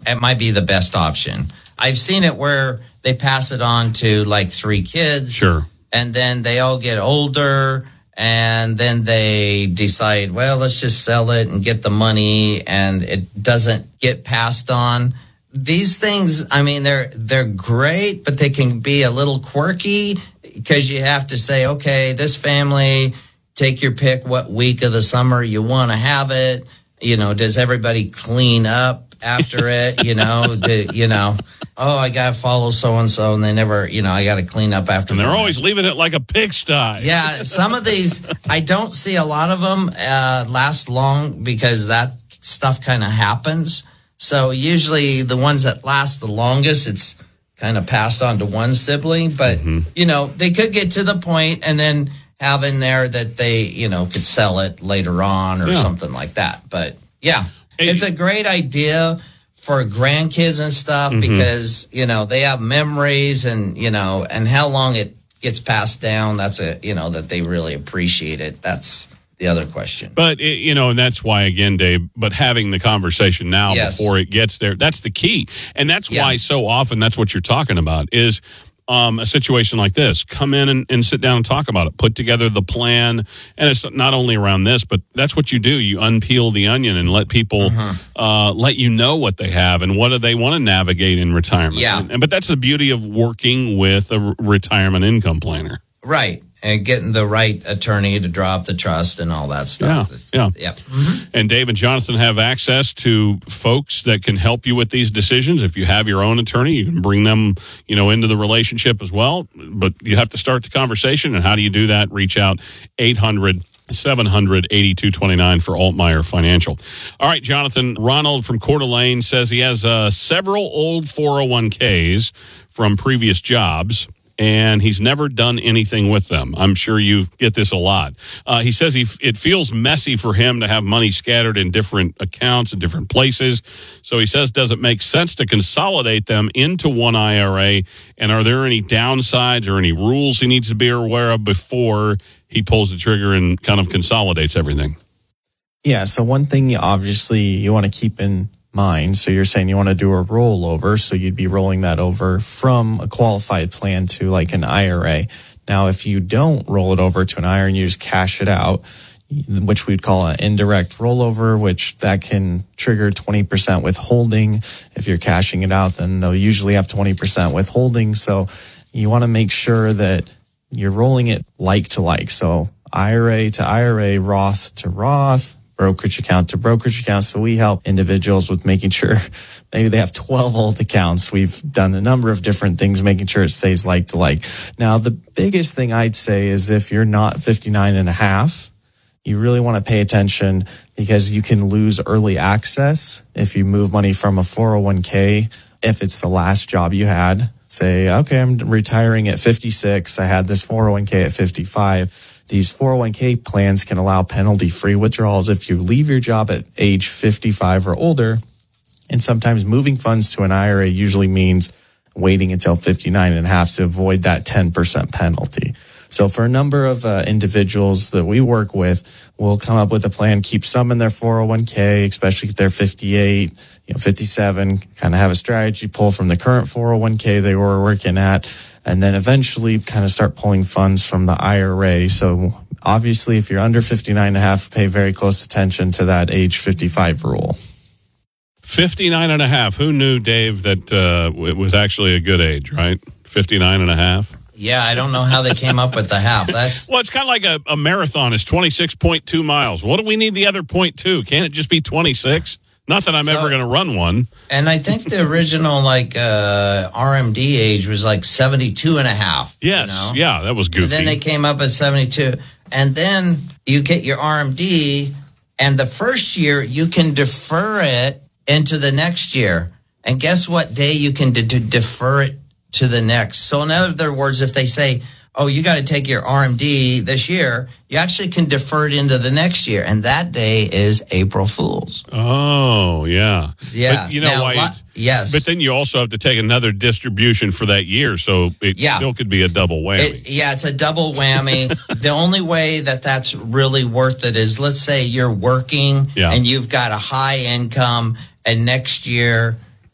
it might be the best option. I've seen it where they pass it on to like 3 kids. Sure. And then they all get older, and then they decide, well, let's just sell it and get the money, and it doesn't get passed on. These things, I mean, they're great, but they can be a little quirky because you have to say, okay, this family, take your pick what week of the summer you want to have it. Does everybody clean up after it? I got to follow so-and-so, and they never, I got to clean up after. And they're always leaving it like a pigsty. Yeah, some of these, I don't see a lot of them last long because that stuff kind of happens. So usually the ones that last the longest, it's kind of passed on to one sibling. But, they could get to the point and then have in there that they, could sell it later on or something like that. But, yeah, it's a great idea for grandkids and stuff because, they have memories and how long it gets passed down. That's that they really appreciate it. That's the other question. But, and that's why, again, Dave, but having the conversation now before it gets there, that's the key. And that's why so often that's what you're talking about is a situation like this. Come in and sit down and talk about it. Put together the plan. And it's not only around this, but that's what you do. You unpeel the onion and let people let you know what they have and what do they want to navigate in retirement. Yeah. But that's the beauty of working with a retirement income planner. Right. And getting the right attorney to draw up the trust and all that stuff. Yeah. Yep. And Dave and Jonathan have access to folks that can help you with these decisions. If you have your own attorney, you can bring them, into the relationship as well. But you have to start the conversation. And how do you do that? Reach out 800-700-8229 for Altmeyer Financial. All right, Jonathan. Ronald from Coeur d'Alene says he has several old 401ks from previous jobs, and he's never done anything with them. I'm sure you get this a lot. He says it feels messy for him to have money scattered in different accounts in different places. So he says, does it make sense to consolidate them into one IRA? And are there any downsides or any rules he needs to be aware of before he pulls the trigger and kind of consolidates everything? Yeah, so one thing obviously you want to keep in mind. So you're saying you want to do a rollover. So you'd be rolling that over from a qualified plan to like an IRA. Now, if you don't roll it over to an IRA and you just cash it out, which we'd call an indirect rollover, which that can trigger 20% withholding. If you're cashing it out, then they'll usually have 20% withholding. So you want to make sure that you're rolling it like to like. So IRA to IRA, Roth to Roth, brokerage account to brokerage account. So we help individuals with making sure maybe they have 12 old accounts. We've done a number of different things, making sure it stays like to like. Now, the biggest thing I'd say is if you're not 59 and a half, you really want to pay attention because you can lose early access if you move money from a 401k. If it's the last job you had, say, okay, I'm retiring at 56. I had this 401k at 55. These 401k plans can allow penalty-free withdrawals if you leave your job at age 55 or older. And sometimes moving funds to an IRA usually means waiting until 59 and a half to avoid that 10% penalty. So for a number of individuals that we work with, we'll come up with a plan, keep some in their 401k, especially if they're 58, 57, kind of have a strategy, pull from the current 401k they were working at, and then eventually kind of start pulling funds from the IRA. So obviously, if you're under 59 and a half, pay very close attention to that age 55 rule. 59 and a half. Who knew, Dave, that it was actually a good age, right? 59 and a half. Yeah, I don't know how they came up with the half. Well, it's kind of like a marathon is 26.2 miles. What do we need the other 0.2? Can't it just be 26? Not that I'm ever going to run one. And I think the original RMD age was like 72 and a half. Yes. Yeah, that was goofy. And then they came up at 72. And then you get your RMD, and the first year you can defer it into the next year. And guess what day you can defer it to the next? So in other words, if they say, oh, you got to take your RMD this year, you actually can defer it into the next year. And that day is April Fool's. Oh, yeah. Yeah. But you know why? Yes. But then you also have to take another distribution for that year. So it still could be a double whammy. It's a double whammy. The only way that that's really worth it is, let's say you're working and you've got a high income, and next year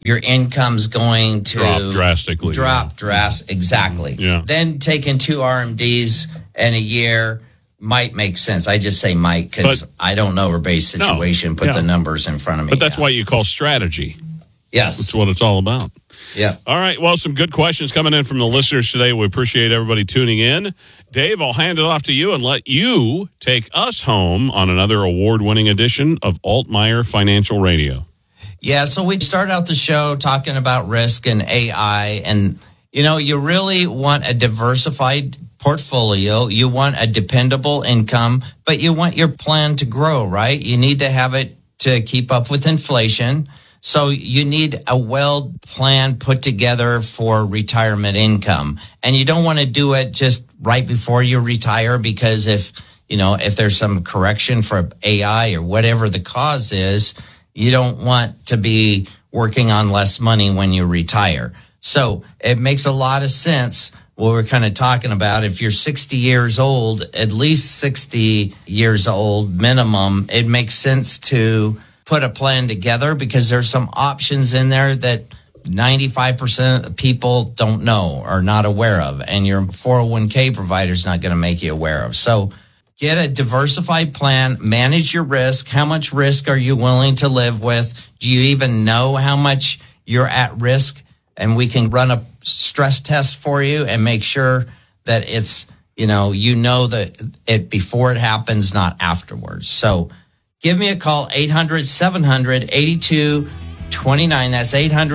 your income's going to drop drastically. Exactly. Yeah. Then taking 2 RMDs in a year might make sense. I just say might because I don't know everybody's situation. Put the numbers in front of me. But that's why you call strategy. Yes. That's what it's all about. Yeah. All right. Well, some good questions coming in from the listeners today. We appreciate everybody tuning in. Dave, I'll hand it off to you and let you take us home on another award-winning edition of Altmaier Financial Radio. Yeah. So we started out the show talking about risk and AI. And, you really want a diversified portfolio. You want a dependable income, but you want your plan to grow, right? You need to have it to keep up with inflation. So you need a well plan put together for retirement income. And you don't want to do it just right before you retire because if there's some correction for AI or whatever the cause is, you don't want to be working on less money when you retire. So it makes a lot of sense what we're kind of talking about. If you're 60 years old, at least 60 years old minimum, it makes sense to put a plan together because there's some options in there that 95% of people don't know or not aware of, and your 401k provider is not going to make you aware of. So get a diversified plan, manage your risk. How much risk are you willing to live with? Do you even know how much you're at risk? And we can run a stress test for you and make sure that it's, that it before it happens, not afterwards. So give me a call, 800-700-8229. That's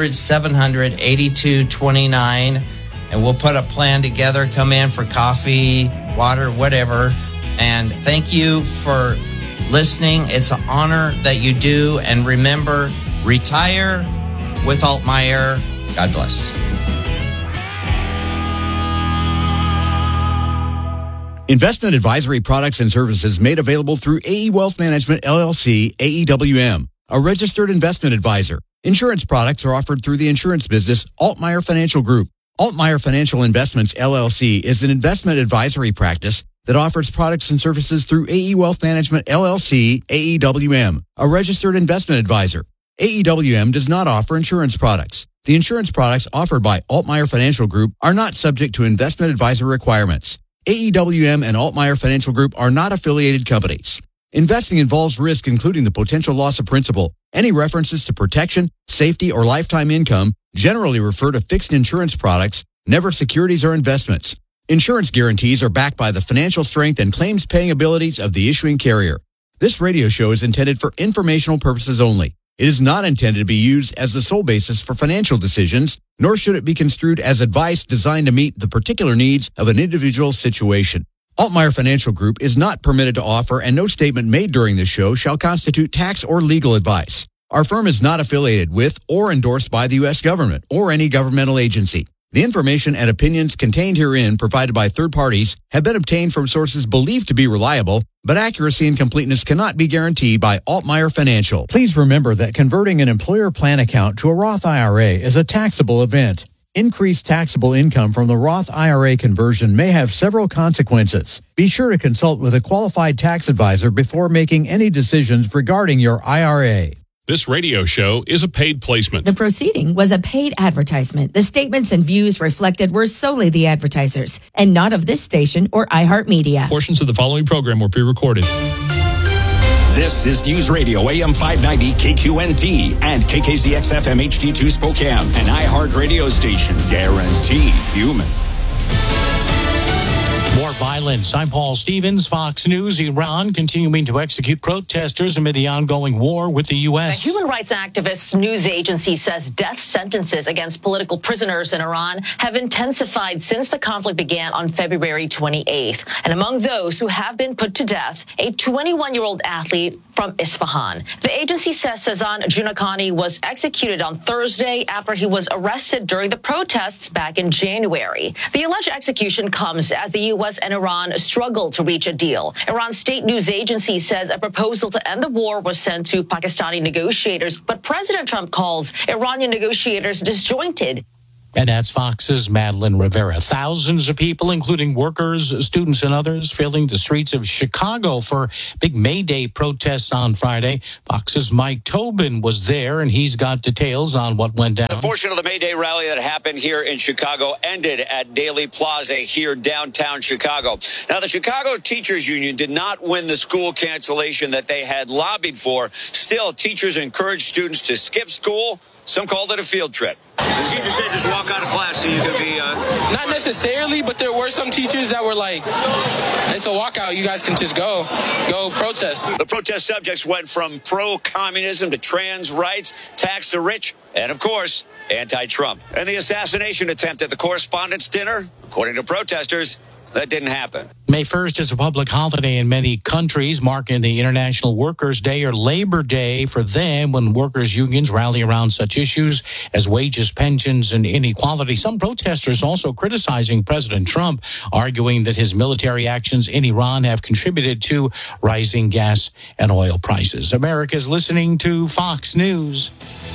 800-700-8229. And we'll put a plan together, come in for coffee, water, whatever. And thank you for listening. It's an honor that you do. And remember, retire with Altmaier. God bless. Investment advisory products and services made available through AE Wealth Management, LLC, AEWM, a registered investment advisor. Insurance products are offered through the insurance business Altmaier Financial Group. Altmaier Financial Investments, LLC is an investment advisory practice that offers products and services through AE Wealth Management, LLC, AEWM, a registered investment advisor. AEWM does not offer insurance products. The insurance products offered by Altmaier Financial Group are not subject to investment advisor requirements. AEWM and Altmaier Financial Group are not affiliated companies. Investing involves risk, including the potential loss of principal. Any references to protection, safety, or lifetime income generally refer to fixed insurance products, never securities or investments. Insurance guarantees are backed by the financial strength and claims-paying abilities of the issuing carrier. This radio show is intended for informational purposes only. It is not intended to be used as the sole basis for financial decisions, nor should it be construed as advice designed to meet the particular needs of an individual situation. Altmaier Financial Group is not permitted to offer, and no statement made during this show shall constitute tax or legal advice. Our firm is not affiliated with or endorsed by the U.S. government or any governmental agency. The information and opinions contained herein provided by third parties have been obtained from sources believed to be reliable, but accuracy and completeness cannot be guaranteed by Altmaier Financial. Please remember that converting an employer plan account to a Roth IRA is a taxable event. Increased taxable income from the Roth IRA conversion may have several consequences. Be sure to consult with a qualified tax advisor before making any decisions regarding your IRA. This radio show is a paid placement. The proceeding was a paid advertisement. The statements and views reflected were solely the advertisers and not of this station or iHeartMedia. Portions of the following program were pre-recorded. This is News Radio AM 590 KQNT and KKZX FM HD2 Spokane, an iHeart radio station guaranteed human. More violence. I'm Paul Stevens, Fox News. Iran continuing to execute protesters amid the ongoing war with the U.S. A human rights activist news agency says death sentences against political prisoners in Iran have intensified since the conflict began on February 28th. And among those who have been put to death, a 21-year-old athlete from Isfahan. The agency says Sazan Junakhani was executed on Thursday after he was arrested during the protests back in January. The alleged execution comes as the U.S. and Iran struggle to reach a deal. Iran's state news agency says a proposal to end the war was sent to Pakistani negotiators, but President Trump calls Iranian negotiators disjointed. And that's Fox's Madeline Rivera. Thousands of people, including workers, students, and others, filling the streets of Chicago for big May Day protests on Friday. Fox's Mike Tobin was there, and he's got details on what went down. The portion of the May Day rally that happened here in Chicago ended at Daley Plaza here downtown Chicago. Now, the Chicago Teachers Union did not win the school cancellation that they had lobbied for. Still, teachers encouraged students to skip school. Some called it a field trip. The teacher said just walk out of class so you could be... Not necessarily, but there were some teachers that were like, it's a walkout. You guys can just go protest. The protest subjects went from pro-communism to trans rights, tax the rich, and, of course, anti-Trump. And the assassination attempt at the Correspondents' Dinner, according to protesters, that didn't happen. May 1st is a public holiday in many countries, marking the International Workers' Day or Labor Day for them when workers' unions rally around such issues as wages, pensions, and inequality. Some protesters also criticizing President Trump, arguing that his military actions in Iran have contributed to rising gas and oil prices. America's listening to Fox News.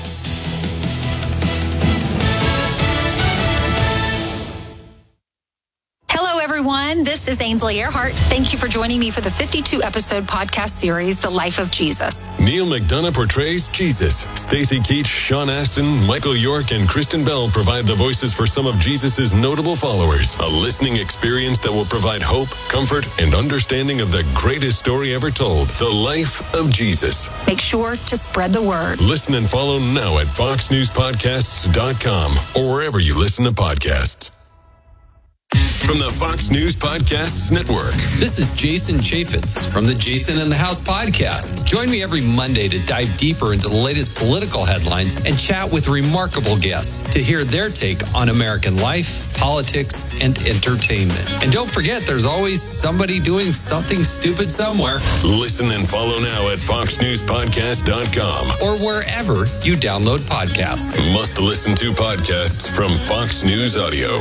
Hello, everyone. This is Ainsley Earhart. Thank you for joining me for the 52-episode podcast series, The Life of Jesus. Neil McDonough portrays Jesus. Stacey Keach, Sean Astin, Michael York, and Kristen Bell provide the voices for some of Jesus' notable followers. A listening experience that will provide hope, comfort, and understanding of the greatest story ever told, The Life of Jesus. Make sure to spread the word. Listen and follow now at foxnewspodcasts.com or wherever you listen to podcasts. From the Fox News Podcasts Network. This is Jason Chaffetz from the Jason in the House podcast. Join me every Monday to dive deeper into the latest political headlines and chat with remarkable guests to hear their take on American life, politics, and entertainment. And don't forget, there's always somebody doing something stupid somewhere. Listen and follow now at foxnewspodcast.com or wherever you download podcasts. Must listen to podcasts from Fox News Audio.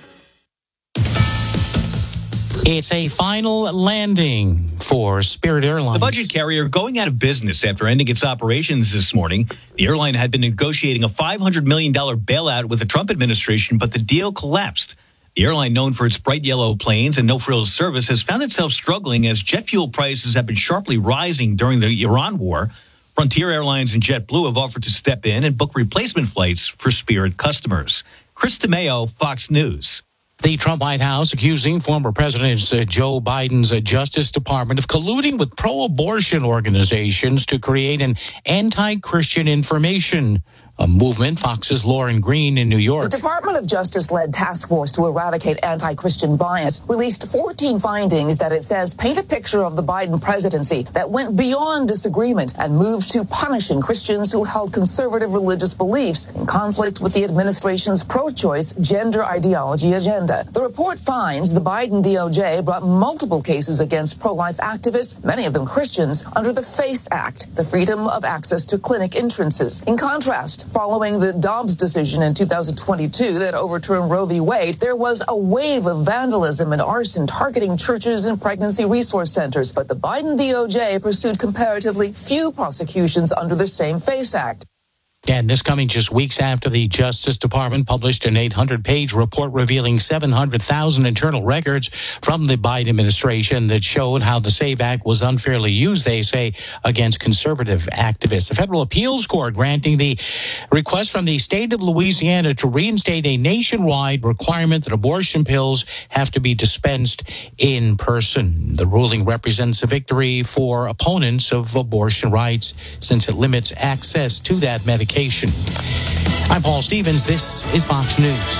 It's a final landing for Spirit Airlines. The budget carrier going out of business after ending its operations this morning. The airline had been negotiating a $500 million bailout with the Trump administration, but the deal collapsed. The airline, known for its bright yellow planes and no-frills service, has found itself struggling as jet fuel prices have been sharply rising during the Iran war. Frontier Airlines and JetBlue have offered to step in and book replacement flights for Spirit customers. Chris DeMeo, Fox News. The Trump White House accusing former President Joe Biden's Justice Department of colluding with pro-abortion organizations to create an anti-Christian information movement. Fox's Lauren Green in New York. The Department of Justice-led task force to eradicate anti-Christian bias released 14 findings that it says paint a picture of the Biden presidency that went beyond disagreement and moved to punishing Christians who held conservative religious beliefs in conflict with the administration's pro-choice gender ideology agenda. The report finds the Biden DOJ brought multiple cases against pro-life activists, many of them Christians, under the FACE Act, the Freedom of Access to Clinic Entrances. In contrast, following the Dobbs decision in 2022 that overturned Roe v. Wade, there was a wave of vandalism and arson targeting churches and pregnancy resource centers. But the Biden DOJ pursued comparatively few prosecutions under the same FACE Act. And this coming just weeks after the Justice Department published an 800-page report revealing 700,000 internal records from the Biden administration that showed how the SAVE Act was unfairly used, they say, against conservative activists. The federal appeals court granting the request from the state of Louisiana to reinstate a nationwide requirement that abortion pills have to be dispensed in person. The ruling represents a victory for opponents of abortion rights since it limits access to that medication. I'm Paul Stevens. This is Fox News.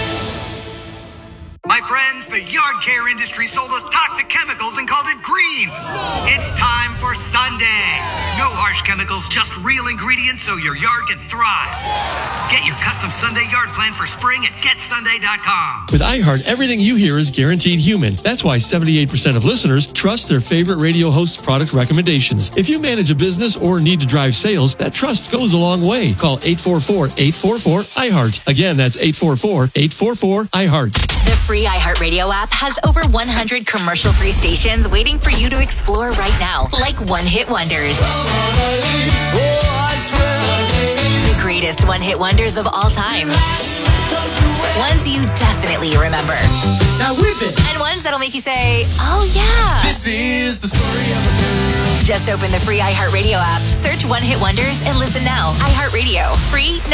My friends, the yard care industry sold us toxic chemicals and called it green. It's time for Sunday. No harsh chemicals, just real ingredients so your yard can thrive. Get your custom Sunday yard plan for spring at getsunday.com. With iHeart, everything you hear is guaranteed human. That's why 78% of listeners trust their favorite radio host's product recommendations. If you manage a business or need to drive sales, that trust goes a long way. Call 844-844-iHeart. Again, that's 844-844-iHeart. The free iHeartRadio app has over 100 commercial-free stations waiting for you to explore right now, like one-hit wonders. The greatest one-hit wonders of all time. Ones you definitely remember. Now whip it. And ones that'll make you say, oh yeah. This is the story of a girl. Just open the free iHeartRadio app, search One Hit Wonders, and listen now. iHeartRadio. Free,